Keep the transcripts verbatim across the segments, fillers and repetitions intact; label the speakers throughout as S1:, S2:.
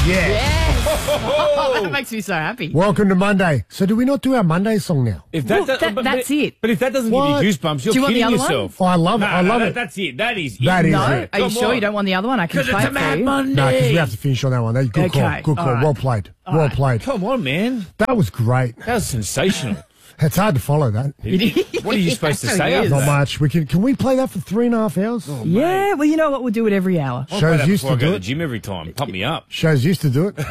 S1: Yes. Oh, that makes me so happy.
S2: Welcome to Monday. So do we not do our Monday song now?
S3: If that,
S1: Well,
S3: does-
S1: that-
S3: but,
S1: that's
S3: but,
S1: it.
S3: But if that doesn't
S2: What?
S3: give you goosebumps, you're
S1: Do you want the
S3: kidding
S1: other one?
S3: yourself.
S2: Oh, I love it.
S3: No,
S2: I
S3: no,
S2: love
S3: that-
S2: it.
S3: That's it. That is
S2: That
S3: it.
S2: is
S1: No?
S2: it.
S1: Are you
S3: Come
S1: sure
S3: on.
S1: you don't want the other one? I can
S3: Because
S1: play
S3: it's a
S1: it for
S3: Mad
S1: you.
S3: Monday.
S2: No, because we have to finish on that one. Good call.
S1: Okay,
S2: Good call.
S1: all right.
S2: Well played.
S1: All
S2: well
S1: right.
S2: played.
S3: Come on, man.
S2: That was great.
S3: That was sensational.
S2: It's hard to follow that.
S3: What are you supposed to
S1: It
S3: say
S1: is.
S3: after
S2: Not
S3: that?
S2: much. We can. Can we play that for three and a half hours?
S3: Oh,
S1: Yeah, well, you know what? We'll do it every hour.
S3: I'll play
S2: Shows
S3: that
S2: used
S3: before
S2: to
S3: I go
S2: do
S3: to the
S2: it.
S3: gym every time. Pump me up.
S2: Shows used to do it.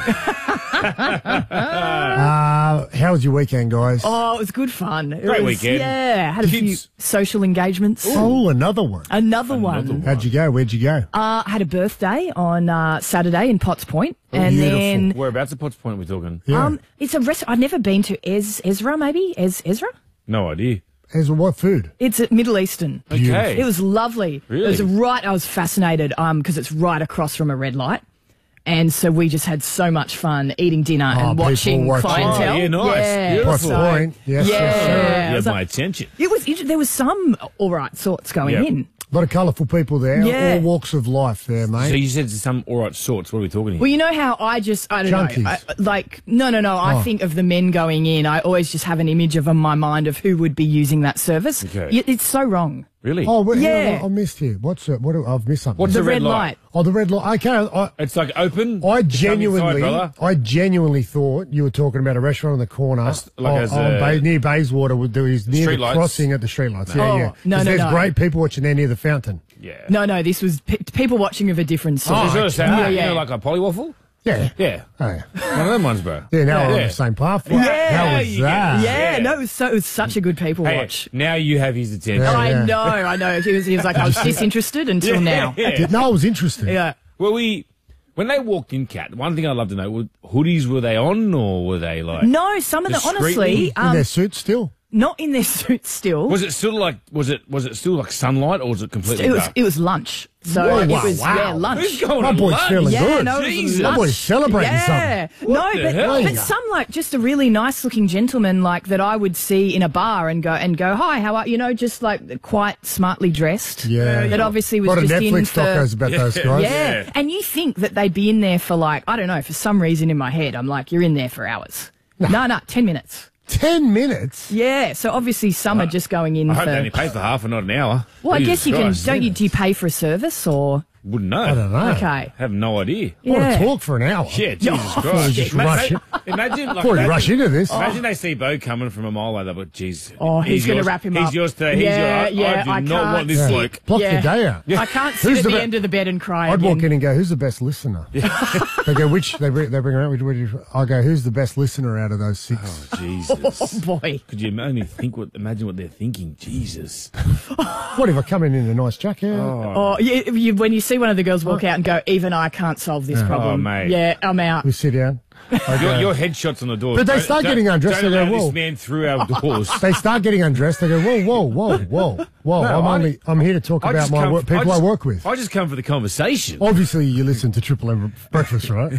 S2: uh, how was your weekend, guys?
S1: Oh, it was good fun. It
S3: Great
S1: was,
S3: weekend.
S1: Yeah, had a few
S3: Kids.
S1: social engagements.
S2: Oh, another one.
S1: Another, one.
S3: one.
S2: How'd you go? Where'd you go?
S1: Uh, had a birthday on uh, Saturday in Potts Point, and
S2: beautiful.
S1: then
S3: Whereabouts at Potts Point are we talking?
S2: Yeah.
S1: um, it's a restaurant. I've never been to Ez Ezra, maybe Ez Ezra.
S3: No idea.
S2: As what food?
S1: It's at Middle Eastern.
S3: Okay.
S1: It was lovely.
S3: Really?
S1: It was right. I was fascinated um because it's right across from a red light. And so we just had so much fun eating dinner
S2: Oh,
S1: and
S2: people
S1: watching
S2: watching.
S1: clientele.
S3: Oh, yeah, nice.
S1: Yeah,
S3: Beautiful.
S2: Potts
S1: so-
S2: Point. Yes,
S1: yeah.
S2: yes, sir.
S3: You
S1: it
S3: have
S1: was,
S3: my
S1: like-
S3: attention.
S1: it was. There was some all right sorts going
S3: Yep.
S1: in.
S2: A lot of colourful people there.
S1: Yeah.
S2: All walks of life there,
S3: So
S2: mate.
S3: you said some all right sorts. What are we talking here?
S1: Well, you know how I just, I don't
S2: Junkies.
S1: know, I, like, no, no, no, I
S2: Oh.
S1: think of the men going in, I always just have an image of in my mind of who would be using that service.
S3: Okay.
S1: Y- It's so wrong.
S3: Really?
S2: Oh, wait,
S1: Yeah.
S2: yeah. I missed here. What's it? What? do- I've missed something.
S3: What's
S1: The
S3: the
S1: red
S3: red
S1: light.
S3: light?
S2: Oh, the red light. Okay, I,
S3: It's like open.
S2: I
S3: Come
S2: genuinely,
S3: inside, brother.
S2: I genuinely thought you were talking about a restaurant on the corner,
S3: That's like
S2: oh,
S3: as
S2: oh,
S3: a-
S2: Bay, near Bayswater. With there is near the
S3: Streetlights?
S2: crossing at the streetlights. Yeah,
S1: Oh,
S2: yeah.
S1: no,
S2: 'Cause
S1: no,
S2: There's
S1: no.
S2: great people watching there near the fountain.
S3: Yeah.
S1: No, no, this was pe- people watching of a different sort.
S3: You sort of say,
S1: Yeah,
S3: ah, you
S1: yeah.
S3: know, like a polywaffle?
S2: Yeah.
S3: Yeah.
S2: Oh, yeah.
S3: One of them ones, bro.
S2: Yeah, now we're on
S3: Yeah.
S2: the same platform.
S1: Yeah,
S2: How was
S3: you
S2: that?
S1: Yeah,
S3: Yeah.
S1: no, it was so it was such a good people
S3: Hey,
S1: watch.
S3: now you have his attention.
S2: Yeah.
S1: I know, I know. He was, he was like, I was disinterested until now.
S3: Yeah.
S2: No, it was interesting.
S1: Yeah.
S3: Well, we when they walked in, Kat, one thing I'd love to know: were hoodies were they on, or were they like?
S1: No, some of the
S3: Discreetly?
S1: honestly,
S2: In
S1: um,
S2: their suits still.
S1: not in their suits still.
S3: Was it still like? Was it? Was it still like sunlight, or was it completely
S1: It was
S3: dark?
S1: it was lunch. So
S2: Whoa,
S1: it
S2: wow,
S1: was
S2: wow.
S1: yeah, lunch.
S3: Who's going
S2: My
S3: to
S2: boy's
S3: lunch?
S2: feeling
S1: Yeah,
S2: good.
S1: no, it was
S3: Jesus.
S1: lunch.
S2: My boy's celebrating
S1: yeah.
S3: What
S1: No,
S3: the
S1: but,
S3: hell?
S1: but some like just a really nice looking gentleman like that I would see in a bar and go and go, hi, how are you know, just like quite smartly dressed.
S2: Yeah.
S1: That obviously was
S2: A lot of
S1: just in
S2: Netflix
S1: for
S2: docos about those guys.
S1: yeah.
S3: Yeah.
S1: And you think that they'd be in there for like, I don't know, for some reason in my head, I'm like, you're in there for hours. No, no, ten minutes.
S2: Ten minutes.
S1: Yeah. So obviously some are just going in
S3: I
S1: for
S3: hope they only pay for half and not an hour.
S1: well, I
S3: Jesus
S1: guess you
S3: Christ.
S1: can don't you do you pay for a service or
S3: Wouldn't know.
S2: I don't know.
S1: okay.
S3: Have no idea.
S2: I want
S1: Yeah.
S2: to talk for an hour.
S3: Yeah, Jesus
S1: Oh,
S3: Christ.
S2: just
S3: Ima-
S2: rush it.
S3: Imagine, like,
S2: Before we
S3: imagine,
S2: rush into this.
S3: Imagine they see Bo coming from a mile away. They're like, "Jeez,
S1: Oh, he's gonna
S3: yours-
S1: wrap him
S3: he's
S1: up.
S3: yours today. He's
S1: Yeah,
S3: yours. I,
S1: yeah,
S3: I do
S1: I
S3: not
S1: can't
S3: want this
S1: see-
S3: bloke."
S2: Block
S1: Yeah.
S2: the day out.
S1: I can't sit
S2: Who's
S1: at
S2: the
S1: the,
S2: be-
S1: end of the bed and cry
S2: I'd
S1: again.
S2: walk in and go, who's the best listener? They go, which? They bring, they bring around. which- which- I go, who's the best listener out of those six?
S3: Oh, Jesus.
S1: Oh boy.
S3: Could you only think what? Imagine what they're thinking. Jesus.
S2: What if I come in in a nice jacket?
S1: Oh, you, you, when you see one of the girls walk out and go, even I can't solve this problem.
S3: Oh, mate.
S1: Yeah, I'm out.
S2: We sit down. I
S3: Your,
S2: go-
S3: your headshots on the door.
S2: But they
S3: Don't-
S2: start
S3: don't-
S2: getting undressed,
S3: Don't
S2: they go,
S3: allow
S2: "Whoa."
S3: this man through our doors.
S2: They start getting undressed. They go, whoa, whoa, whoa, whoa, whoa.
S3: No,
S2: I'm
S3: I-
S2: only, I'm here to talk
S3: I
S2: about
S3: just
S2: my
S3: come-
S2: work, people I,
S3: just-
S2: work with.
S3: I just come for the conversation.
S2: Obviously, you listen to Triple M Breakfast, right?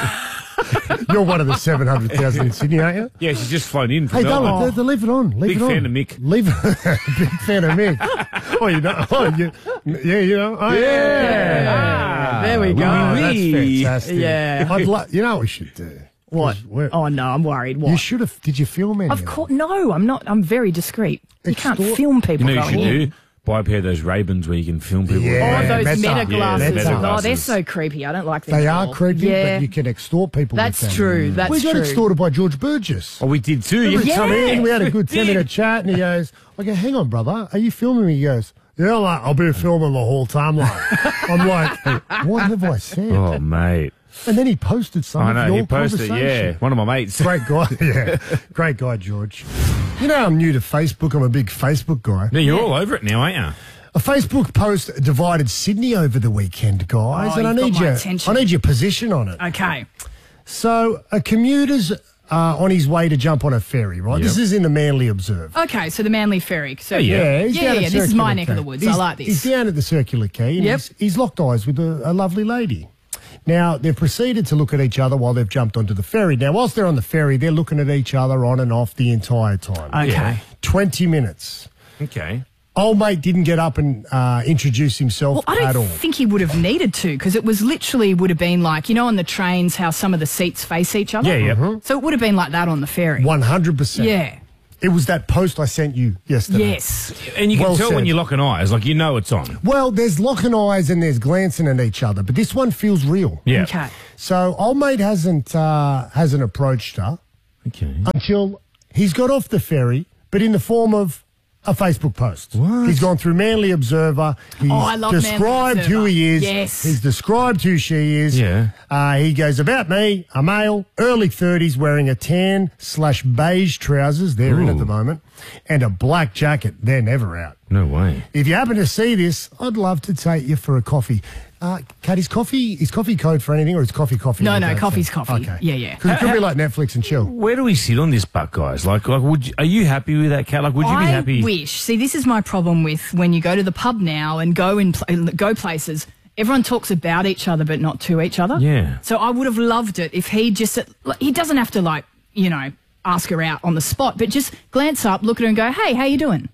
S2: You're one of the seven hundred thousand in Sydney, aren't you?
S3: Yeah, she's just flown in from
S2: Hey,
S3: Melbourne.
S2: don't, don't leave it on. Leave
S3: Big
S2: it on.
S3: fan of Mick.
S2: Leave it. Big fan of Mick. Oh, you know. Oh, you, yeah, you know. Oh, yeah.
S1: There we go.
S2: Oh, that's
S3: Wee.
S2: fantastic.
S1: Yeah.
S2: I'd lo- you know what we should do?
S1: What?
S2: 'Cause we're-
S1: Oh no, I'm worried. What?
S2: You should have. Did you film any?
S1: Of course, no. I'm not. I'm very discreet. You can't
S2: Extort-
S1: film
S3: You
S1: people
S3: know what
S1: going
S3: you should
S1: in.
S3: do? Buy a pair of those Ray-Bans where you can film people.
S2: Yeah.
S1: Oh, those
S2: Meta.
S1: meta
S2: Yeah,
S1: glasses.
S2: Meta
S1: Oh, they're
S3: glasses.
S1: so creepy. I don't like them.
S2: They
S1: at
S2: are
S1: all.
S2: creepy,
S1: Yeah.
S2: but you can extort people.
S1: That's
S2: with them.
S1: true. That's
S2: we got
S1: true.
S2: extorted by George Burgess.
S3: Oh, we did too.
S2: We
S3: Yeah.
S2: come in, we had a good
S3: we
S2: ten
S3: did.
S2: minute chat, and he goes, I go, hang on, brother, are you filming me? He goes, yeah, like, I've been filming the whole time. Like, I'm like, what have I said?
S3: Oh, mate.
S2: And then he posted
S3: I
S2: something.
S3: know, he posted, yeah. One of my mates.
S2: Great guy, yeah. Great guy, George. You know, I'm new to Facebook. I'm a big Facebook guy.
S3: Now, you're all over it now, aren't you?
S2: A Facebook post divided Sydney over the weekend, guys,
S1: Oh,
S2: and I
S1: you've got
S2: need
S1: my
S2: your,
S1: attention.
S2: I need your position on it.
S1: Okay.
S2: So, a commuter's uh, on his way to jump on a ferry, right?
S3: Yep.
S2: This is in the Manly Observe.
S1: Okay. So the Manly Ferry. So
S3: Yeah.
S2: Yeah, he's
S1: yeah,
S2: down
S1: yeah.
S2: at
S1: This is my
S2: Circular
S1: neck of the
S2: Quay.
S1: woods.
S2: He's,
S1: I like this.
S2: He's down at the Circular Quay, and
S1: Yep.
S2: he's, he's locked eyes with a, a lovely lady. Now, they've proceeded to look at each other while they've jumped onto the ferry. Now, whilst they're on the ferry, they're looking at each other on and off the entire time.
S1: Okay.
S3: Yeah.
S2: twenty minutes.
S3: Okay.
S2: Old mate didn't get up and uh, introduce himself
S1: Well, I
S2: at
S1: don't
S2: all.
S1: think he would have needed to because it was literally would have been like, you know, on the trains how some of the seats face each other?
S3: Yeah, yeah.
S2: Mm-hmm.
S1: So it would have been like that on the ferry.
S2: one hundred percent.
S1: Yeah.
S2: It was that post I sent you yesterday.
S1: Yes.
S3: And you can
S2: Well
S3: tell when
S2: said.
S3: you're locking eyes, like you know it's on.
S2: Well, there's locking eyes and there's glancing at each other, but this one feels real.
S3: Yeah.
S1: Okay.
S2: So old mate hasn't uh, hasn't approached her
S3: Okay.
S2: until he's got off the ferry, but in the form of a Facebook post.
S3: What?
S2: He's gone through Manly Observer. He's
S1: Oh, I love Manly
S2: described
S1: Observer.
S2: who he is.
S1: Yes.
S2: He's described who she is.
S3: Yeah.
S2: Uh, he goes, about me, a male, early thirties, wearing a tan slash beige trousers. They're in at
S3: Ooh.
S2: the moment. And a black jacket. They're never out.
S3: No way.
S2: If you happen to see this, I'd love to take you for a coffee. Uh, Kat, is coffee, is coffee code for anything or is coffee coffee?
S1: No,
S2: We
S1: no,
S2: don't
S1: coffee's
S2: say?
S1: coffee.
S2: Okay.
S1: Yeah, yeah.
S2: Because it could be like Netflix and chill.
S3: Where do we sit on this butt, guys? Like, like, would you, are you happy with that, Kat? Like, would you be
S1: I
S3: happy?
S1: wish. See, this is my problem with when you go to the pub now and go in pl- go places. Everyone talks about each other, but not to each other.
S3: Yeah.
S1: So I would have loved it if he just like, he doesn't have to like you know ask her out on the spot, but just glance up, look at her, and go, "Hey, how you doing?"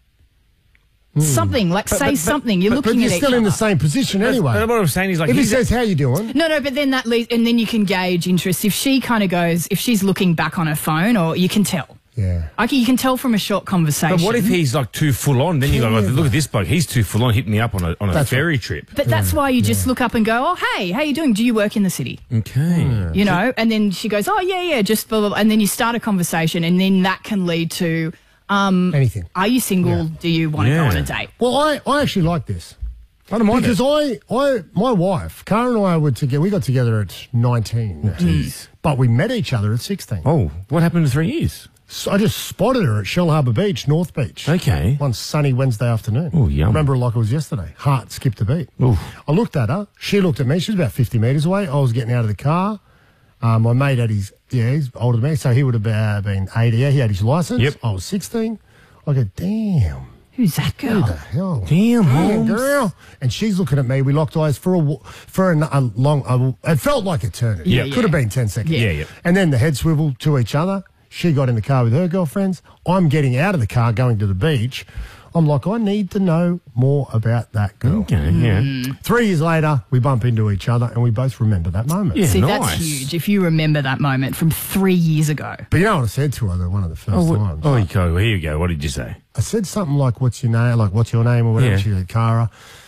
S1: Something like say
S3: but- but-
S1: something. You're
S2: But
S1: looking
S2: you're
S1: at
S2: still
S1: each
S2: in the
S1: other.
S2: same position anyway.
S3: But what I'm saying is, like,
S2: If he
S3: he's
S2: says, how you doing?
S1: No, no, but then that leads, and then you can gauge interest. If she kind of goes, if she's looking back on her phone, or you can tell.
S2: Yeah.
S1: Okay, you can tell from a short conversation.
S3: But what if he's like too full on? Then you go, like, look at this bloke. He's too full on. Hit me up on a on a
S2: That's
S3: ferry trip.
S1: But that's why you just look up and go, "Oh, hey, how you doing? Do you work in the city?"
S3: Okay.
S1: You know, and then she goes, "Oh, yeah, yeah," just blah, blah, blah. And then you start a conversation, and then that can lead to, um,
S2: Anything.
S1: are you single?
S2: Yeah.
S1: Do you want to go
S3: Yeah.
S1: on a date?
S2: Well, I, I actually like this.
S3: I don't mind
S2: Because
S3: it.
S2: I, I, my wife, Karen and I were together, we got together at nineteen. But we met each other at sixteen.
S3: Oh, what happened in three years?
S2: So I just spotted her at Shell Harbour Beach, North Beach.
S3: Okay.
S2: One sunny Wednesday afternoon.
S3: Oh, yum.
S2: Remember it like it was yesterday. Heart skipped a beat.
S3: Oof.
S2: I looked at her. She looked at me. She was about fifty metres away. I was getting out of the car. Um, my mate had his, yeah, he's older than me, so he would have been, uh, been eighty. He had his licence.
S3: Yep.
S2: I was sixteen. I go, damn.
S1: Who's that
S2: Who
S1: girl?
S2: the hell?
S3: Damn, Holmes.
S2: girl. And she's looking at me. We locked eyes for a wa- for a, a long. A, it felt like eternity.
S3: Yeah.
S2: Could have been ten seconds.
S3: Yeah, yeah.
S2: And then the head swivel to each other. She got in the car with her girlfriends. I'm getting out of the car, going to the beach. I'm like, I need to know more about that girl.
S3: Okay, yeah.
S2: Three years later, we bump into each other, and we both remember that moment.
S3: Yeah.
S1: See,
S3: nice.
S1: that's huge. If you remember that moment from three years ago.
S2: But you know what I said to her the- one of the first
S3: Oh, what,
S2: times?
S3: oh, you go. Here you go. What did you say?
S2: I said something like, what's your name? Like, what's your name or whatever.
S3: Yeah.
S2: She said, Cara.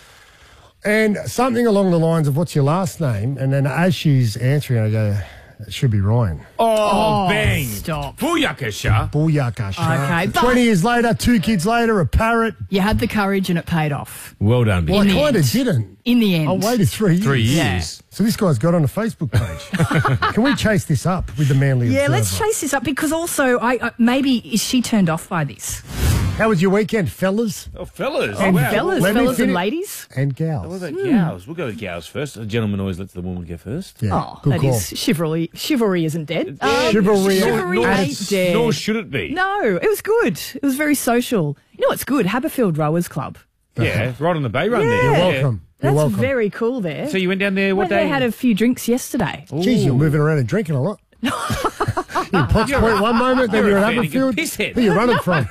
S2: And something along the lines of, what's your last name? And then as she's answering, I go, it should be Ryan.
S3: Oh,
S1: Oh,
S3: bang.
S1: stop.
S3: Booyakasha.
S2: Booyakasha.
S1: Okay, but-
S2: twenty years later, two kids later, a parrot.
S1: You had the courage and it paid off
S3: Well done, big
S2: Well, I
S1: In the
S2: kind of
S1: end.
S2: didn't.
S1: in the end.
S2: I waited three years.
S3: Three years.
S1: Yeah.
S2: So this guy's got on a Facebook page. Can we chase this up with the Manly
S1: Yeah,
S2: Observer?
S1: let's chase this up because also, I uh, maybe is she turned off by this?
S2: How was your weekend, fellas
S3: Oh, fellas.
S1: And
S3: wow.
S1: fellas,
S2: let me
S1: fellas and
S2: finish-
S1: ladies.
S2: and
S3: What
S2: gals?
S3: about gals? We'll go with gals first. The gentleman always lets the woman go first.
S2: Yeah,
S1: Oh,
S2: good
S1: that
S2: call.
S1: is chivalry. Chivalry isn't dead. Um,
S2: Chivalry
S1: chivalry
S2: at
S1: ain't
S2: its-
S1: dead.
S3: Nor should it be.
S1: No, it was good. It was very social. You know what's good? Haberfield Rowers Club.
S3: Yeah, right on the bay run
S1: Yeah.
S3: there.
S2: You're
S1: Yeah.
S2: welcome. You're
S1: That's
S2: welcome.
S1: very cool there.
S3: So you went down there what
S1: Well,
S3: day?
S1: they had a few drinks yesterday.
S2: Jeez, you're moving around and drinking a lot. You're Potts Point one moment, then
S3: You're
S2: you're
S3: a
S2: at
S3: fan of
S2: Haberfield.
S3: pisshead.
S2: Who are you running from?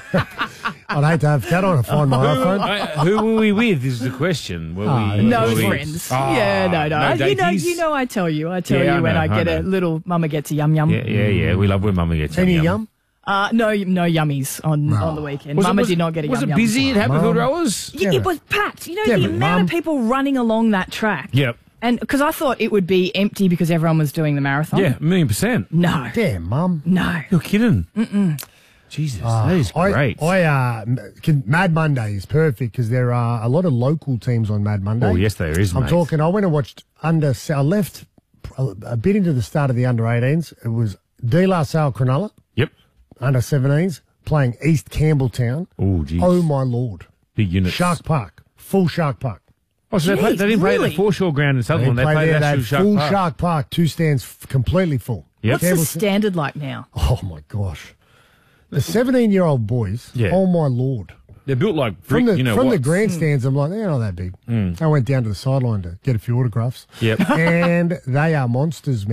S2: I'd hate to have Cat on to find my
S3: Who,
S2: iPhone.
S3: uh, who were we with is the question. Were
S2: Ah,
S3: we,
S1: No
S3: were we-
S1: friends.
S3: Ah,
S1: yeah, no, no.
S3: no
S1: you know,
S3: daties?
S1: you know. I tell you, I tell
S3: Yeah, I
S1: you when
S3: know,
S1: I get
S3: I
S1: a
S3: know.
S1: little. Mama gets a yum yum.
S3: Yeah, yeah, yeah. We love when Mama gets
S2: Any
S3: yum.
S2: yum?
S1: Uh, no, no yummies on on the weekend.
S3: Was it-
S1: Mama
S3: was-
S1: did not get a
S3: Was
S1: yum
S3: it
S1: yum.
S3: busy at Haberfield
S2: Mum.
S3: Rowers?
S1: Yeah,
S2: Yeah,
S1: it was packed. You know
S2: Yeah,
S1: the
S2: but
S1: amount
S2: Mum-
S1: of people running along that track.
S3: Yep.
S1: And because I thought it would be empty because everyone was doing the marathon.
S3: Yeah, a million percent.
S1: No.
S2: Damn, Mum.
S1: No.
S3: You're kidding. Mm-mm. Jesus, that is great.
S2: I, I uh, m- can, Mad Monday is perfect because there are a lot of local teams on Mad Monday.
S3: Oh, yes, there is,
S2: I'm
S3: mate.
S2: talking. I went and watched under. I left a, a bit into the start of the under eighteens. It was De La Salle Cronulla
S3: Yep.
S2: under seventeens playing East Campbelltown.
S3: Oh, geez.
S2: Oh my lord!
S3: Big units.
S2: Shark Park, full Shark Park.
S3: Oh, so they, play,
S1: Jeez,
S3: they didn't play at
S1: really?
S3: the foreshore ground in
S2: They
S3: Sutherland. They,
S2: played
S3: played
S2: there.
S3: at
S2: They had
S3: actual Shark
S2: full
S3: Park.
S2: Shark Park, two stands f- completely full.
S3: Yep.
S1: What's the
S2: Campbelltown-
S1: standard like now?
S2: Oh my gosh! The seventeen-year-old boys.
S3: Yeah.
S2: Oh my lord!
S3: They're built like brick,
S2: From the
S3: you know
S2: from
S3: what?
S2: the grandstands, I'm like, they're not that big. I went down to the sideline to get a few autographs.
S3: Yep.
S2: And they are monsters, man.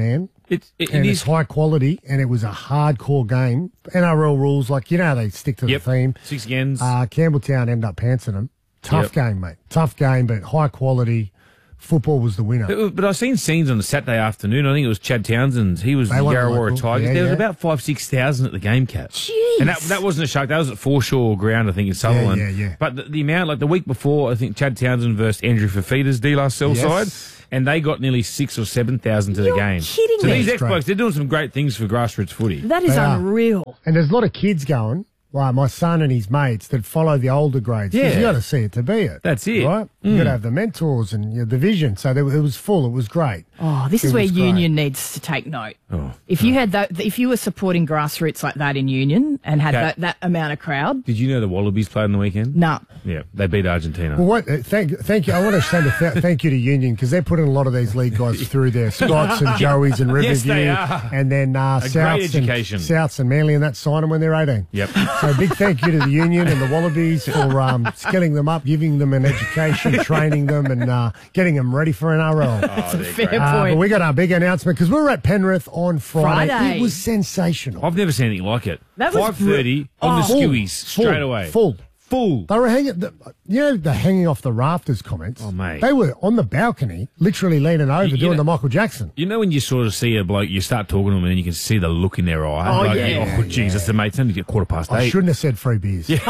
S3: It's, it,
S2: and
S3: it
S2: it's
S3: is.
S2: high quality, and it was a hardcore game. N R L rules, like, you know how they stick to
S3: Yep.
S2: the theme.
S3: Six agains.
S2: Uh, Campbelltown ended up pantsing them. Tough
S3: Yep.
S2: game, mate. Tough game, but high quality. Football was the winner.
S3: But, but I've seen scenes on the Saturday afternoon. I think it was Chad Townsend. He was
S2: They
S3: the
S2: won
S3: Yarrawarrah
S2: local.
S3: Tigers.
S2: Yeah,
S3: there was
S2: yeah.
S3: about five, six thousand at the game, Cat.
S1: Jeez.
S3: And that that wasn't a shark. That was at Foreshore Ground, I think, in Sutherland.
S2: yeah, yeah.
S3: But the, the amount, like the week before, I think Chad Townsend versus Andrew Fafita's De La Salle
S2: Yes.
S3: side, and they got nearly six or seven thousand to
S1: You're
S3: the game.
S1: kidding
S3: so
S1: me.
S3: these
S2: That's
S3: ex-blokes,
S2: great.
S3: they're doing some great things for grassroots footy.
S1: That is
S2: They are.
S1: unreal.
S2: And there's a lot of kids going, like my son and his mates, that follow the older grades. 'Cause
S3: Yeah.
S2: you got to see it to be it.
S3: That's it.
S2: Right? You got to have the mentors and you know, the vision. So there, it was full. It was great.
S1: Oh, this is
S2: It
S1: where
S2: was great.
S1: Union needs to take note.
S3: Oh,
S1: if you had that, if you were supporting grassroots like that in Union and had
S3: Yeah.
S1: that, that amount of crowd,
S3: Did you know the Wallabies played on the weekend?
S1: nah.
S3: Yeah, they beat Argentina.
S2: Well, what? uh, Thank, thank you. I want to send a th- thank you to Union because they're putting a lot of these league guys through there. Scotts and Joeys and Riverview,
S3: Yes, they are.
S2: and then uh,
S3: great
S2: Souths and
S3: education.
S2: Souths and Manly, and that sign them when they're eighteen.
S3: Yep.
S2: So big thank you to the Union and the Wallabies for um, skilling them up, giving them an education, training them, and uh, getting them ready for N R L.
S1: That's a fair
S2: Uh,
S1: point.
S2: but we got our big announcement because we were at Penrith on Friday.
S1: Friday.
S2: It was sensational.
S3: I've never seen anything like it.
S1: That was
S3: five thirty
S1: br-
S3: on the
S1: Oh.
S3: skewies
S2: Full,
S3: straight away.
S2: Full.
S3: Full.
S2: They were hanging, the, you know, the hanging off the rafters comments.
S3: Oh, mate.
S2: They were on the balcony, literally leaning over,
S3: You- you
S2: doing
S3: know-
S2: the Michael Jackson.
S3: You know when you sort of see a bloke, you start talking to them and then you can see the look in their eye.
S1: Oh,
S3: like,
S1: yeah.
S3: Oh, Jesus, the mate's only get quarter past
S2: I
S3: eight.
S2: shouldn't have said free beers. they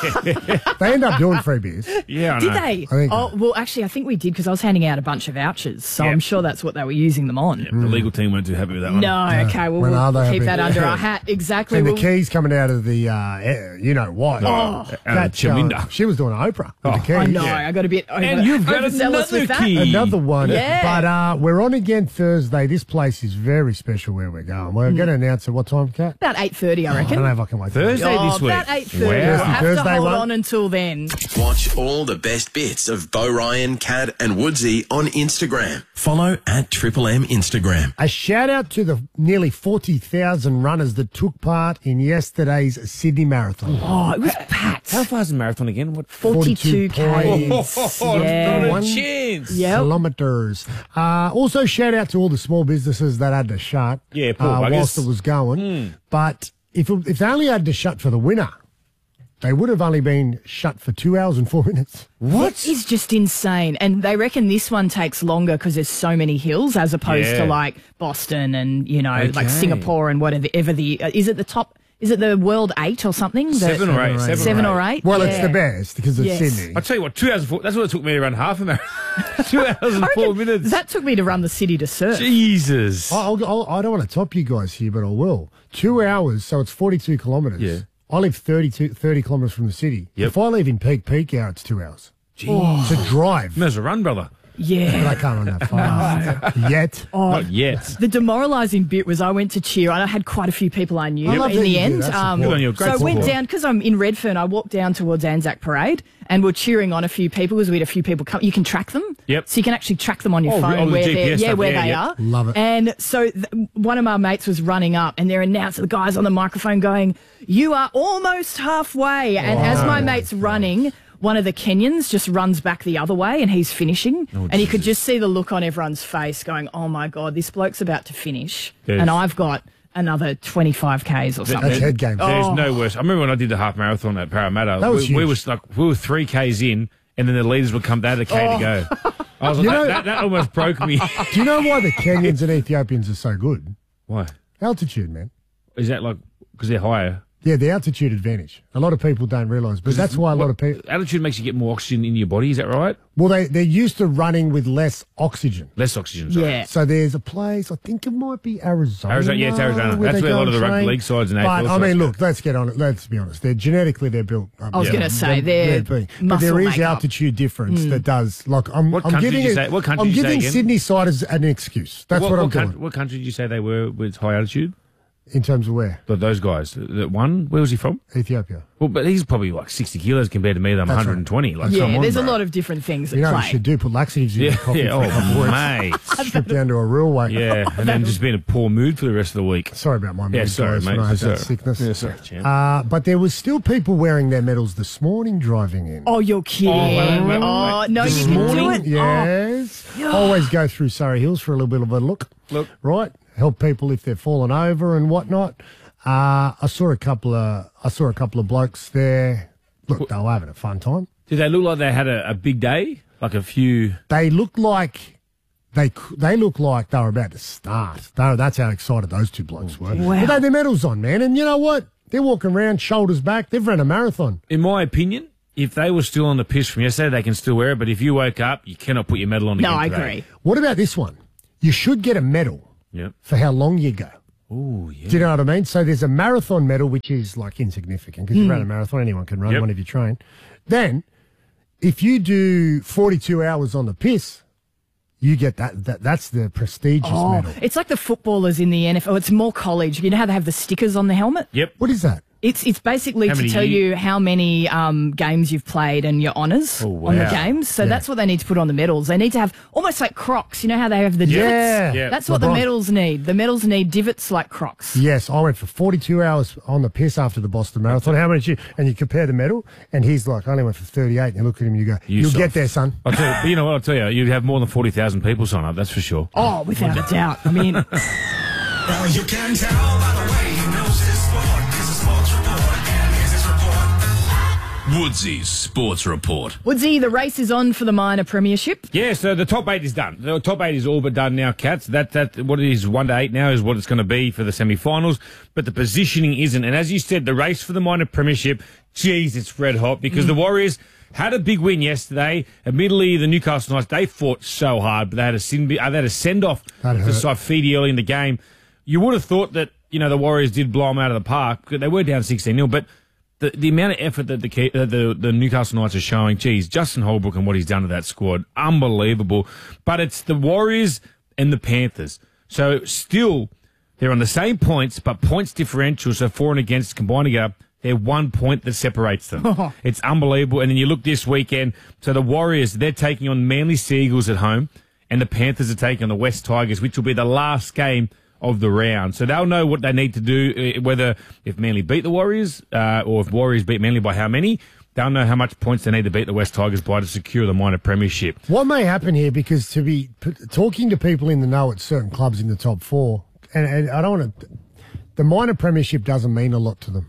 S2: end up doing free beers.
S3: Yeah, I
S1: Did
S3: know.
S1: they?
S2: think
S1: Oh,
S2: so.
S1: well, actually, I think we did because I was handing out a bunch of vouchers, so
S3: Yep.
S1: I'm sure that's what they were using them on.
S3: The legal team weren't too happy with that one.
S1: No, okay, well,
S2: When are
S1: we'll
S2: they
S1: keep
S2: happy?
S1: that under our hat. Exactly.
S2: And the
S1: We'll-
S2: keys coming out of the, uh, eh, you know what?
S3: Oh, out of
S2: That,
S3: Chaminda.
S2: uh, she was doing Oprah with
S3: Oh,
S2: the keys.
S1: I know,
S3: Yeah.
S1: I got a bit over,
S3: And you've got
S1: overzealous
S3: another
S1: with that.
S3: key.
S2: Another one.
S1: Yeah.
S2: But uh, we're on again Thursday. This place is very special where we're going. We're going to announce at what time, Kat?
S1: About eight thirty, I
S2: I
S1: reckon.
S2: don't know if I can wait. till
S3: Thursday
S1: Oh,
S3: this week.
S1: about eight thirty.
S3: Wow.
S1: We'll have
S2: Thursday
S1: to hold
S2: one.
S1: on until then.
S4: Watch all the best bits of Bo Ryan, Cad and Woodsy on Instagram. Follow at Triple M Instagram.
S2: A shout out to the nearly forty thousand runners that took part in yesterday's Sydney Marathon.
S1: Oh, it was packed.
S3: How far is the marathon again? What?
S1: forty-two
S2: forty-two
S1: Ks.
S3: Oh,
S1: Yeah.
S3: not
S2: One-
S3: a chance.
S1: Yep.
S2: Kilometres. Uh, also, shout out to all the small businesses that had to shut
S3: Yeah, poor
S2: uh,
S3: buggers.
S2: whilst it was going. But if, it- if they only had to shut for the winner, they would have only been shut for two hours and four minutes.
S1: What? Is just insane. And they reckon this one takes longer because there's so many hills as opposed
S3: Yeah.
S1: to like Boston and, you know,
S3: Okay.
S1: like Singapore and whatever ever the, uh, is it the top, is it the world eight or something? The-
S3: Seven or eight. Seven,
S1: Seven or eight?
S2: Well, it's
S1: Yeah.
S2: the best because it's
S1: Yes.
S2: Sydney.
S3: I tell you what, two hours and four. That's what it took me to run half a marathon. two hours and
S1: I
S3: four
S1: reckon
S3: minutes.
S1: That took me to run the city to surf.
S3: Jesus.
S2: I'll, I'll, I don't want to top you guys here, but I will. Two hours, so it's forty-two kilometres.
S3: Yeah.
S2: I live thirty-two, thirty kilometres from the city.
S3: Yep.
S2: If I leave in peak peak hour, it's two hours.
S3: Jeez.
S2: To drive.
S3: Might as well run, brother.
S2: But
S1: Yeah.
S2: I can't run that fast. Yet.
S3: Not yet.
S1: The demoralising bit was I went to cheer and I had quite a few people I knew
S2: I love
S1: in
S2: that
S1: the
S2: you do
S1: end.
S2: that
S1: Um,
S2: support.
S3: Good on you.
S1: so
S3: Great
S1: I went
S3: support.
S1: down, because I'm in Redfern, I walked down towards Anzac Parade and we're cheering on a few people because we had a few people come. You can track them.
S3: Yep.
S1: So you can actually track them on your
S3: Oh,
S1: phone
S3: oh, the
S1: where,
S3: G P
S1: they're,
S3: S
S1: yeah,
S3: stuff,
S1: where
S3: yeah,
S1: they
S3: yep.
S1: are.
S2: Love it.
S1: And so th- one of my mates was running up and they're announcing, the guys on the microphone going, "You are almost halfway." And as my mate's running, one of the Kenyans just runs back the other way and he's finishing.
S3: Oh,
S1: and you could just see the look on everyone's face going, "Oh my God, this bloke's about to finish."
S3: Yes.
S1: And I've got another twenty-five Ks or something.
S2: That's head game.
S3: There's
S1: Oh.
S3: no worse. I remember when I did the half marathon at Parramatta.
S2: That was
S3: we, we
S2: huge.
S3: were like we were three k's in, and then the leaders would come. They had a k to go. I was like,
S2: You
S3: that,
S2: know-
S3: that, that almost broke me.
S2: Do you know why the Kenyans and Ethiopians are so good?
S3: Why?
S2: Altitude, man.
S3: Is that like because they're higher?
S2: Yeah, the altitude advantage. A lot of people don't realise, but that's why a lot of people.
S3: Altitude makes you get more oxygen in your body. Is that right?
S2: Well, they they're used to running with less oxygen.
S3: Less oxygen. Sorry.
S1: Yeah.
S2: So there's a place, I think it might be Arizona.
S3: Arizona, yeah, it's Arizona.
S2: where
S3: That's
S2: they
S3: where a
S2: go
S3: lot of
S2: and
S3: the rugby
S2: train.
S3: league sides and A F L
S2: But I mean,
S3: sides
S2: look, let's get on it. Let's be honest. They're genetically they're built. um,
S1: I was
S2: yeah,
S1: gonna say, they're
S2: big. But
S1: muscle
S2: there is
S1: makeup.
S2: altitude difference that does. Like I'm,
S3: What
S2: I'm
S3: country
S2: giving
S3: did you
S2: it.
S3: say- what country
S2: I'm
S3: did you say
S2: giving
S3: again?
S2: Sydney side as an excuse. That's what,
S3: what,
S2: I'm
S3: what,
S2: doing.
S3: coun- what country did you say they were with high altitude?
S2: In terms of where
S3: Th- Those guys that won. Where was he from?
S2: Ethiopia.
S3: Well, but he's probably like sixty kilos compared to me. That I'm
S2: That's
S3: one hundred twenty. Like,
S1: Yeah,
S3: come on,
S1: there's a
S3: bro.
S1: lot of different things at
S2: You know, what
S1: play.
S2: you should do put laxatives in
S3: Yeah,
S2: your coffee
S3: yeah.
S2: for a couple
S3: Oh,
S2: of
S3: mate.
S2: weeks. Strip down to a real weight.
S3: Yeah, and then just be in a poor mood for the rest of the week.
S2: Sorry about my mood,
S3: Yeah, sorry,
S2: guys,
S3: mate.
S2: when I had
S3: Sorry.
S2: that sickness.
S3: Yeah, sorry, champ.
S2: Uh, but there was still people wearing their medals this morning driving in.
S1: Oh, you're kidding.
S3: Oh, wait, wait, wait,
S1: Oh,
S3: wait.
S1: no,
S3: This
S1: you can do
S3: morning?
S1: it. Oh.
S2: Yes. Always go through Surrey Hills for a little bit of a look.
S3: Look.
S2: Right? help people if they're falling over and whatnot. Uh, I saw a couple of I saw a couple of blokes there. Look, they were having a fun time.
S3: Did they look like they had a, a big day? Like a few...
S2: They looked like they they looked like they were about to start. They, that's how excited those two blokes were.
S1: Wow.
S2: But they had their medals on, man. And you know what? They're walking around, shoulders back. They've run a marathon.
S3: In my opinion, if they were still on the piss from yesterday, they can still wear it. But if you woke up, you cannot put your medal on
S1: No,
S3: again
S1: I
S3: today.
S1: agree.
S2: What about this one? You should get a medal
S3: Yep.
S2: for how long you go.
S3: Oh, yeah.
S2: Do you know what I mean? So there's a marathon medal, which is like insignificant because you run a marathon, anyone can run
S3: Yep.
S2: one if you train. Then, if you do forty-two hours on the piss, you get that. that that's the prestigious
S1: Oh,
S2: medal.
S1: it's like the footballers in the N F L. It's more college. You know how they have the stickers on the helmet?
S3: Yep.
S2: What is that?
S1: It's it's basically
S3: How
S1: to
S3: many
S1: tell
S3: years?
S1: you how many um, games you've played and your honours
S3: Oh,
S1: on the
S3: wow.
S1: games. So that's what they need to put on the medals. They need to have almost like Crocs. You know how they have the divots?
S2: Yeah.
S3: Yeah.
S1: That's what
S2: LeBron.
S1: the medals need. The medals need divots like Crocs.
S2: Yes, I went for forty-two hours on the piss after the Boston Marathon. How many did you? And you compare the medal, and he's like, I only went for thirty-eight. And you look at him and you go,
S3: You
S2: you'll
S3: soft.
S2: get there, son.
S3: I'll tell you, but you know what? I'll tell you, you'd have more than forty thousand people sign up, that's for sure.
S1: Oh, without a doubt. I mean,
S5: Well, you can tell by the way he knows his sport. It's a sports report, and here's his report.
S4: Woodsy's Sports Report.
S1: Woodsy, the race is on for the minor premiership.
S3: Yeah, so the top eight is done. The top eight is all but done now, Cats. That that what it is, one to eight now is what it's going to be for the semi-finals. But the positioning isn't. And as you said, the race for the minor premiership, geez, it's red hot because the Warriors had a big win yesterday. Admittedly, the Newcastle Knights, they fought so hard, but they had a, sin- uh, they had a send-off
S2: That
S3: to
S2: hurt.
S3: Saifidi early in the game. You would have thought that, you know, the Warriors did blow them out of the park. They were down sixteen nil, but the, the amount of effort that the, Ke- uh, the the Newcastle Knights are showing, geez, Justin Holbrook and what he's done to that squad, unbelievable. But it's the Warriors and the Panthers. So still, they're on the same points, but points differential, so for and against combined together, they're one point that separates them. It's unbelievable. And then you look this weekend, so the Warriors, they're taking on Manly Seagulls at home, and the Panthers are taking on the West Tigers, which will be the last game of the round. So they'll know what they need to do, uh, whether if Manly beat the Warriors uh, or if Warriors beat Manly by how many. They'll know how much points they need to beat the West Tigers by to secure the minor premiership.
S2: What may happen here, because to be p- talking to people in the know at certain clubs in the top four, and, and I don't want to, the minor premiership doesn't mean a lot to them.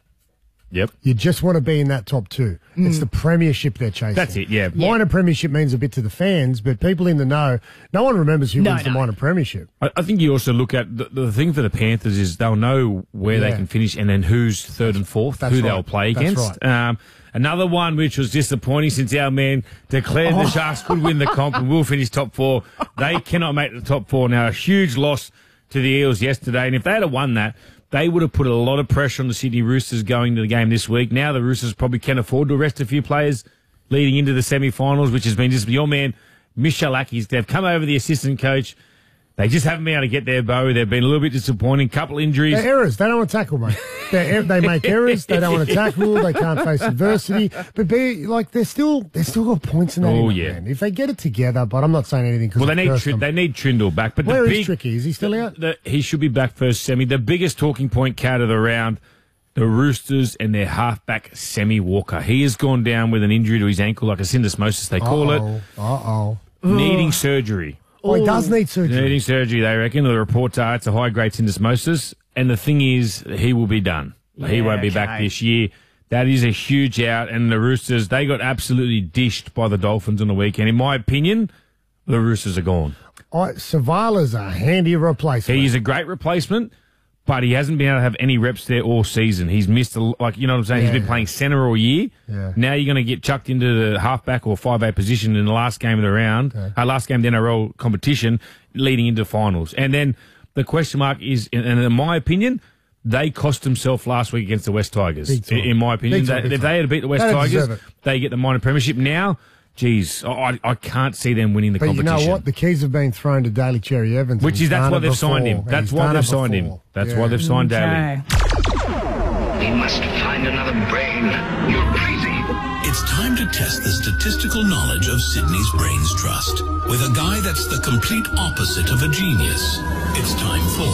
S3: Yep.
S2: You just want to be in that top two. It's the premiership they're chasing.
S3: That's it, yeah.
S2: Minor premiership means a bit to the fans, but people in the know, no one remembers who
S1: No,
S2: wins the
S1: no.
S2: minor premiership.
S3: I, I think you also look at the, the thing for the Panthers is they'll know where they
S2: Yeah.
S3: can finish and then who's third and fourth,
S2: That's
S3: who
S2: right.
S3: they'll play
S2: That's
S3: against. Um, another one which was disappointing since our man declared
S2: Oh.
S3: the Sharks could win the comp and will finish top four. They cannot make the top four now. A huge loss to the Eels yesterday, and if they had have won that, they would have put a lot of pressure on the Sydney Roosters going to the game this week. Now the Roosters probably can afford to rest a few players leading into the semi-finals, which has been just your man, Michalakis. They've come over the assistant coach. They just haven't been able to get their bow. They've been a little bit disappointing. Couple injuries.
S2: They're errors. They don't want to tackle, mate. They're, they make errors. They don't want to tackle. They can't face adversity. But be like they're still they're still got points in that.
S3: Oh,
S2: in
S3: yeah.
S2: Man. If they get it together, but I'm not saying anything because
S3: Well, they need Tr- they need Trindle back. But
S2: Where
S3: the
S2: is
S3: big,
S2: Tricky? Is he still
S3: the-
S2: out?
S3: the- he should be back first semi. The biggest talking point, Cat, of the round, the Roosters and their halfback, Semi Walker. He has gone down with an injury to his ankle, like a syndesmosis, they call it,
S2: Uh oh.
S3: needing surgery.
S2: Oh, he does need surgery.
S3: Needing surgery, they reckon. The reports are it's a high-grade syndesmosis. And the thing is, he will be done. he
S1: Yeah,
S3: won't be back
S1: okay.
S3: this year. That is a huge out. And the Roosters, they got absolutely dished by the Dolphins on the weekend. In my opinion, the Roosters are gone.
S2: I, Savala's a handy replacement.
S3: He is a great replacement, but he hasn't been able to have any reps there all season. He's missed, a, like, you know what I'm saying?
S2: Yeah,
S3: He's been
S2: yeah.
S3: playing centre all year.
S2: Yeah.
S3: Now you're going to get chucked into the halfback or five A position in the last game of the round, uh, last game of the N R L competition, leading into finals. And then the question mark is, and in my opinion, they cost themselves last week against the West Tigers.
S2: Big time.
S3: In, in my opinion,
S2: Big time,
S3: They-
S2: big
S3: if
S2: time.
S3: they had beat the West
S2: They don't
S3: Tigers,
S2: deserve it.
S3: they get the minor premiership. Now, geez, I, I can't see them winning the
S2: But you
S3: competition.
S2: know what? The keys have been thrown to Daly Cherry Evans.
S3: Which
S2: and
S3: is
S2: he's
S3: that's
S2: done
S3: why
S2: it
S3: they've signed
S2: before,
S3: him.
S2: and
S3: That's
S2: he's
S3: why
S2: done
S3: they've
S2: it
S3: signed him.
S2: before.
S3: That's
S2: Yeah.
S3: why they've signed Daly.
S1: Okay.
S5: We must find another brain. You're crazy.
S6: It's time to test the statistical knowledge of Sydney's Brains Trust with a guy that's the complete opposite of a genius. It's time for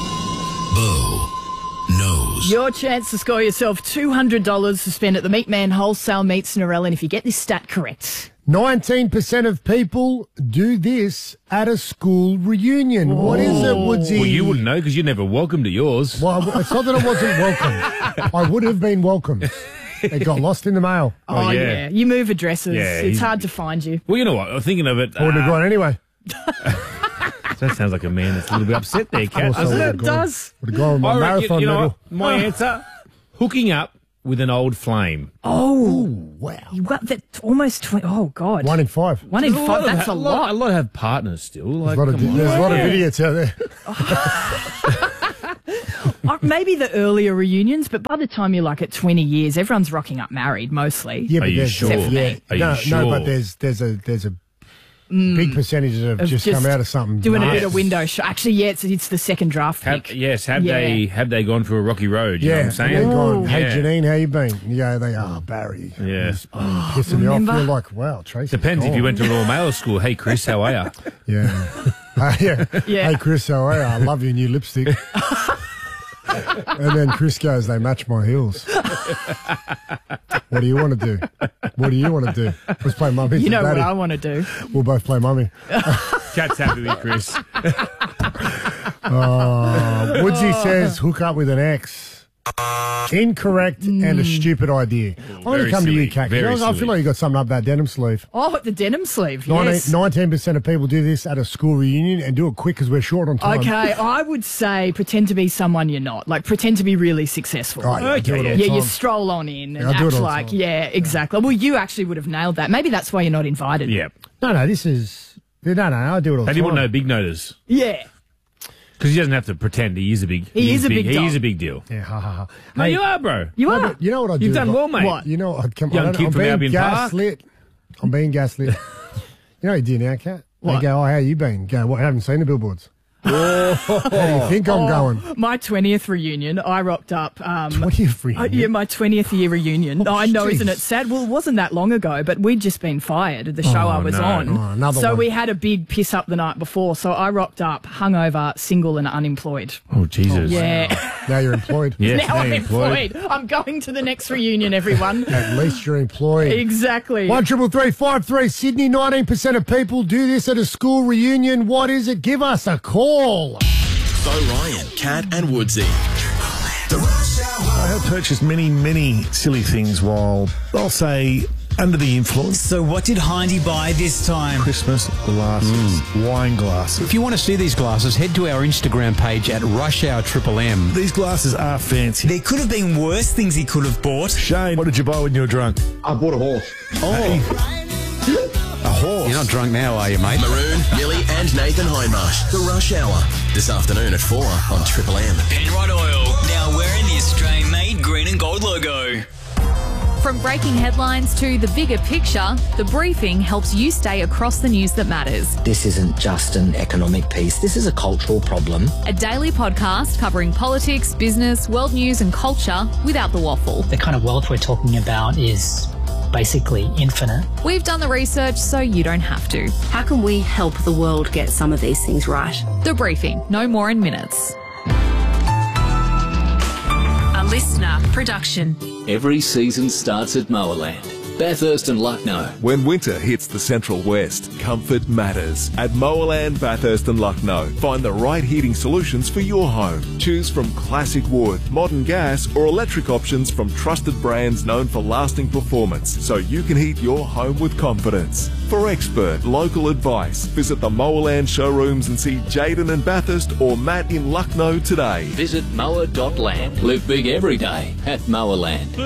S6: Bo Knows.
S1: Your chance to score yourself two hundred dollars to spend at the Meat Man Wholesale Meats Narelle. And if you get this stat correct,
S2: nineteen percent of people do this at a school reunion. What is it, Woodsy?
S3: Well, you wouldn't know because you're never welcome to yours.
S2: Well, it's not that I wasn't welcome. I would have been welcome. It got lost in the mail.
S1: Oh,
S3: yeah.
S1: yeah. You move addresses.
S3: Yeah,
S1: it's
S3: he's-
S1: hard to find you.
S3: Well, you know what? I'm thinking of it.
S2: I wouldn't have
S3: uh,
S2: gone anyway.
S3: That sounds like a man that's a little bit upset there, Kat.
S2: Also
S3: doesn't
S2: would
S3: it?
S2: have gone-
S1: does.
S2: Would have gone with my
S3: I reckon,
S2: marathon
S3: you know
S2: medal.
S3: what? My answer, hooking up with an old flame.
S1: Oh,
S2: Wow.
S1: you got that almost twenty. Oh, God.
S2: One in five.
S1: One in
S3: There's
S1: five.
S3: of
S1: That's
S3: ha-
S1: a lot.
S3: A lot have partners still. Like,
S2: There's a lot of,
S3: come on.
S2: there's a lot of
S3: Yeah.
S2: idiots out there.
S1: Uh, Maybe the earlier reunions, but by the time you're like at twenty years, everyone's rocking up married mostly.
S2: Yeah,
S3: Are
S2: but
S3: you
S2: there's,
S3: sure?
S2: Yeah,
S3: Are you
S2: no,
S3: sure?
S2: no, but there's there's a there's a big percentage that have
S1: Of
S2: just, come out of something.
S1: Doing a bit
S2: nice.
S1: of window shop. Actually, yeah, it's, it's the second draft
S3: Have,
S1: pick.
S3: yes, have
S1: Yeah.
S3: they have they gone through a rocky road? You
S2: Yeah,
S3: know what I'm saying?
S2: and they're going, hey
S3: Yeah.
S2: Janine, how you been? You go, they oh Barry.
S3: Yeah.
S2: It's pissing me off.
S1: remember?
S2: You're like, wow, Tracy.
S3: Depends if you went to Royal Mail School. Hey, Chris, how are you?
S2: Yeah. Uh, yeah.
S1: Yeah.
S2: Hey Chris, how are you? I love your new lipstick. And then Chris goes, they match my heels. What do you want to do? What do you want to do? Let's play mummy.
S1: You know
S2: and
S1: what
S2: daddy.
S1: I want to do.
S2: We'll both play mummy.
S3: Cat's happy with Chris.
S2: Uh, Woodsy says hook up with an ex. Incorrect and a stupid idea. I'm going to
S3: Very
S2: come to
S3: silly.
S2: you, Kat. 'cause
S3: Very
S2: I feel
S3: silly.
S2: like you got something up that denim sleeve.
S1: Oh, the denim sleeve.
S2: Nineteen-
S1: Yes.
S2: nineteen percent of people do this at a school reunion and do it quick because we're short on time.
S1: Okay, I would say pretend to be someone you're not. Like pretend to be really successful.
S2: Right, I do it all
S3: Okay,
S2: the
S1: Yeah,
S2: time.
S1: you stroll on in and
S2: Yeah, I do it
S1: act
S2: all the
S1: like,
S2: time.
S1: yeah, exactly. Well, you actually would have nailed that. Maybe that's why you're not invited.
S3: Yeah.
S2: No, no, this is... No, no, I do it all the
S3: They
S2: time.
S3: didn't want no big noters.
S1: Yeah.
S3: Because he doesn't have to pretend. He is a big.
S1: He is a big
S3: He
S1: dog.
S3: is a big deal.
S2: Yeah, ha, ha, ha.
S3: No,
S2: Hey,
S3: you are, bro.
S1: You
S2: no,
S1: are.
S2: but you know what I do?
S3: You've done
S2: Like-
S3: well, mate.
S1: What?
S2: You know, I come,
S3: Young
S2: I don't-
S3: kid
S2: I'm
S3: from
S2: being
S3: Albion Park.
S2: gaslit. I'm being gaslit. You know what you do now, Kat? They
S1: What?
S2: go, oh, how you been? Go, what, I haven't seen the billboards. How do you think I'm going?
S1: My twentieth reunion, I rocked up. Um,
S2: twentieth
S1: uh,
S2: reunion?
S1: yeah, my twentieth year reunion.
S2: Oh,
S1: I know, isn't
S2: jeez.
S1: it sad? Well, it wasn't that long ago, but we'd just been fired at the show I was
S3: no.
S1: on.
S2: Oh, another
S1: so
S2: one.
S1: we had a big piss up the night before. So I rocked up, hungover, single, and unemployed.
S3: Oh, Jesus.
S1: Yeah.
S2: Now you're employed.
S3: Yes,
S1: now I'm
S3: you're
S1: employed. I'm going to the next reunion, everyone.
S2: At least you're employed.
S1: Exactly.
S2: One triple three five three Sydney. Nineteen percent of people do this at a school reunion. What is it? Give us a call.
S4: Bo Ryan, Cat and Woodsy.
S7: I have purchased many, many silly things while, I'll say, under the influence.
S8: So what did Hindy buy this time?
S7: Christmas glasses, wine glasses.
S9: If you want to see these glasses, head to our Instagram page at Rush Hour Triple M.
S7: These glasses are fancy.
S8: There could have been worse things he could have bought.
S7: Shane, what did you buy when you were drunk?
S10: I bought a horse.
S7: A horse.
S9: You're not drunk now, are you, mate?
S4: Maroon, Millie and Nathan Hindmarsh. The Rush Hour. This afternoon at four on Triple M.
S8: Penrod Oil, now wearing the Australian-made green and gold logo.
S11: From breaking headlines to the bigger picture, The Briefing helps you stay across the news that matters.
S12: This isn't just an economic piece. This is a cultural problem.
S11: A daily podcast covering politics, business, world news and culture without the waffle.
S13: The kind of wealth we're talking about is basically infinite.
S11: We've done the research so you don't have to.
S14: How can we help the world get some of these things right?
S11: The Briefing, no more in minutes.
S14: A listener production.
S15: Every season starts at Mowerland, Bathurst and Lucknow.
S16: When winter hits the Central West, comfort matters. At Mowerland, Bathurst and Lucknow, find the right heating solutions for your home. Choose from classic wood, modern gas or electric options from trusted brands known for lasting performance, so you can heat your home with confidence. For expert local advice, visit the Mowerland showrooms and see Jaden in Bathurst or Matt in Lucknow today.
S15: Visit mower dot land. Live big every day at Mowerland.